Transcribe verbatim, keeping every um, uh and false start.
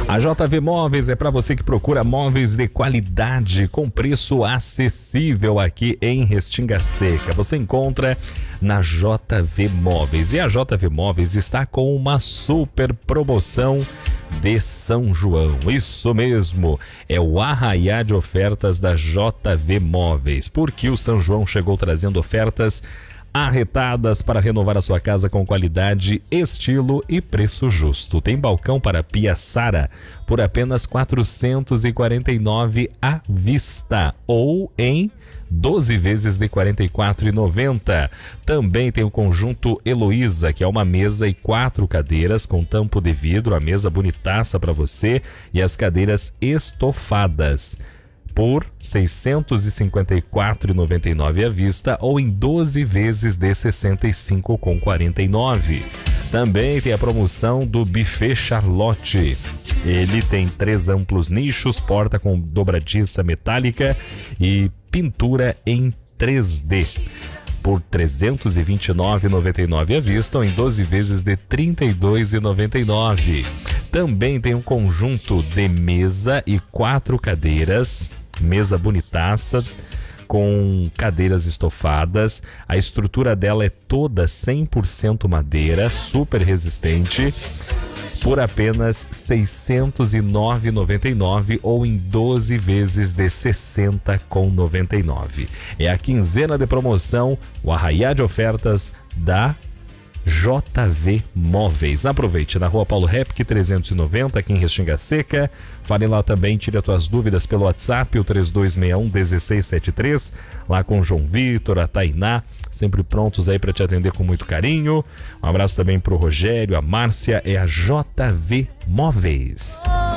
A J V Móveis é para você que procura móveis de qualidade com preço acessível aqui em Restinga Seca. Você encontra na J V Móveis. E a J V Móveis está com uma super promoção de São João. Isso mesmo, é o arraiá de ofertas da J V Móveis, porque o São João chegou trazendo ofertas arretadas para renovar a sua casa com qualidade, estilo e preço justo. Tem balcão para pia Sara por apenas quatrocentos e quarenta e nove reais à vista ou em doze vezes de quarenta e quatro reais e noventa centavos. Também tem o conjunto Heloísa, que é uma mesa e quatro cadeiras com tampo de vidro, a mesa bonitaça para você e as cadeiras estofadas por seiscentos e cinquenta e quatro reais e noventa e nove centavos à vista ou em doze vezes de sessenta e cinco reais e quarenta e nove centavos. Também tem a promoção do Buffet Charlotte. Ele tem três amplos nichos, porta com dobradiça metálica e pintura em três D. Por trezentos e vinte e nove reais e noventa e nove centavos à vista ou em doze vezes de trinta e dois reais e noventa e nove centavos. Também tem um conjunto de mesa e quatro cadeiras, mesa bonitaça, com cadeiras estofadas. A estrutura dela é toda cem por cento madeira, super resistente, por apenas seiscentos e nove reais e noventa e nove centavos ou em doze vezes de sessenta reais e noventa e nove centavos. É a quinzena de promoção, o arraiá de ofertas da J V Móveis. Aproveite na Rua Paulo Repke trezentos e noventa, aqui em Restinga Seca. Fale lá também, tire as tuas dúvidas pelo WhatsApp, o três dois seis um, um seis sete três, lá com o João Vitor, a Tainá, sempre prontos aí para te atender com muito carinho. Um abraço também pro Rogério, a Márcia, é a J V Móveis.